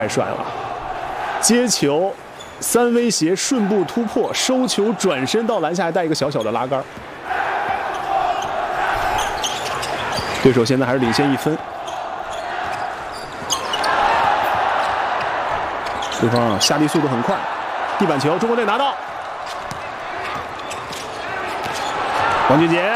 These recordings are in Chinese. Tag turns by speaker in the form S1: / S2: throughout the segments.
S1: 太帅了！接球，3威胁，顺步突破，收球转身到篮下，还带一个小小的拉杆。对手现在还是领先1分。对方下地速度很快，地板球，中国队拿到。王俊杰。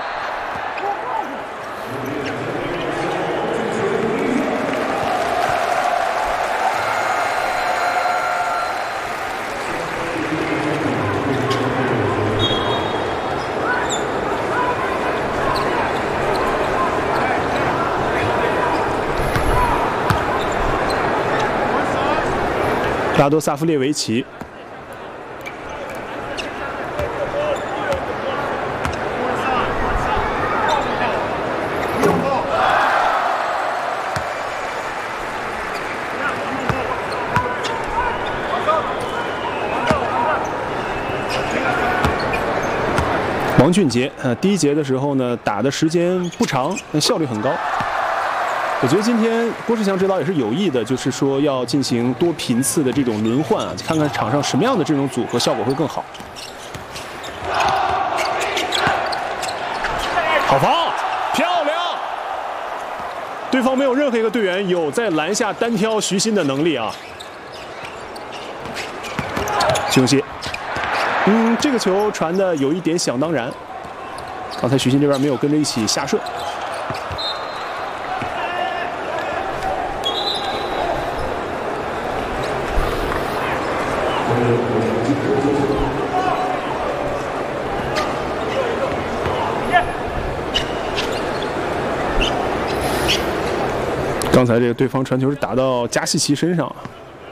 S1: 拉多萨夫列维奇，王俊杰，第一节的时候呢，打的时间不长，效率很高。 我觉得今天郭士强指导也是有意的，就是说要进行多频次的这种轮换啊，看看场上什么样的这种组合效果会更好。好防，漂亮！对方没有任何一个队员有在篮下单挑徐新的能力啊。徐永熙，这个球传的有一点想当然，刚才徐新这边没有跟着一起下顺。 刚才这个对方传球是打到加西奇身上，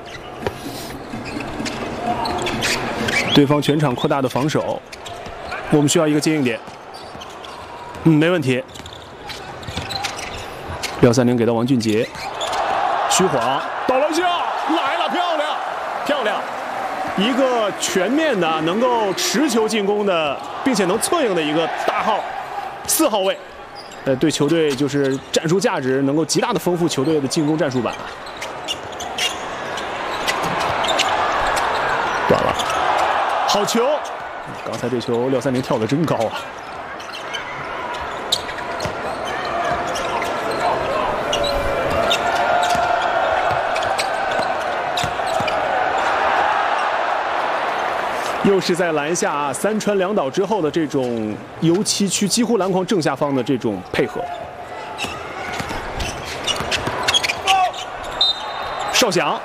S1: 对方全场扩大的防守，我们需要一个接应点。没问题。630给到王俊杰，虚晃倒篮下来了，漂亮，漂亮！一个全面的能够持球进攻的，并且能策应的一个大号4号位。 对球队就是战术价值能够极大的丰富球队的进攻战术板。短了，好球！刚才这球630跳得真高啊！又是在篮下3传2倒之后的这种油漆区几乎篮筐正下方的这种配合。邵翔，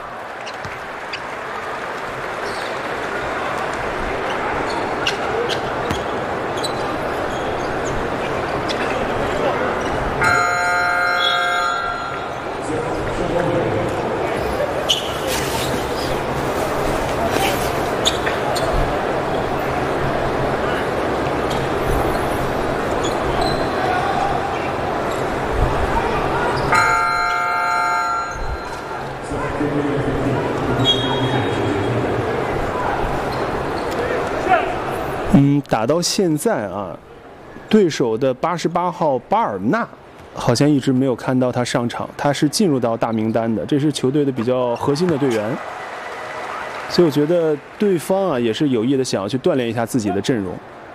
S1: 打到现在啊，对手的88号巴尔纳好像一直没有看到他上场，他是进入到大名单的，这是球队的比较核心的队员，所以我觉得对方啊也是有意的想要去锻炼一下自己的阵容。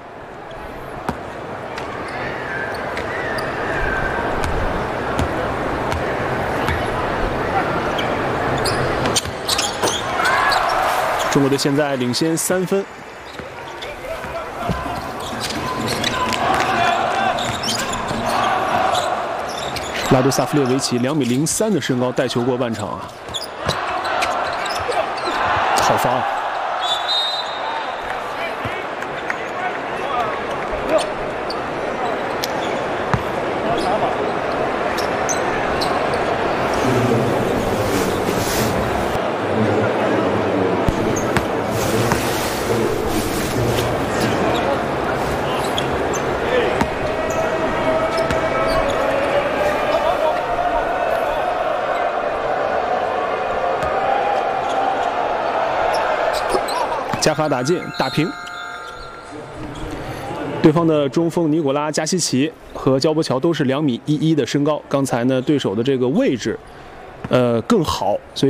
S1: 中国队现在领先3分。 拉多萨夫列维奇2.03米的身高，带球过半场啊，好防！加法打进，打平。对方的中锋尼古拉加西奇和焦波乔都是2.11米的身高。刚才呢，对手的这个位置更好，所以。